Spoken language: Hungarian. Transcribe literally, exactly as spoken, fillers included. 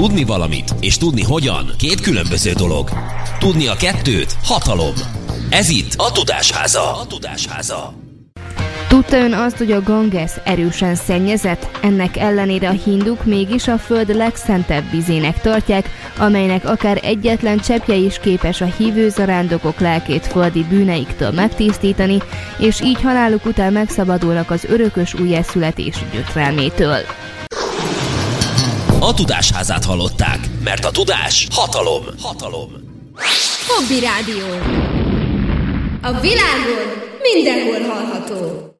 Tudni valamit és tudni hogyan két különböző dolog. Tudni a kettőt hatalom. Ez itt a Tudásháza. A Tudásháza. Tudta ön azt, hogy a Ganges erősen szennyezett? Ennek ellenére a hinduk mégis a föld legszentebb vizének tartják, amelynek akár egyetlen cseppje is képes a hívő zarándokok lelkét földi bűneiktől megtisztítani, és így haláluk után megszabadulnak az örökös újjászületés gyötrelmétől. A Tudásházát hallották, mert a tudás hatalom. Hatalom. Hobby Rádió. A világon mindenhol hallható.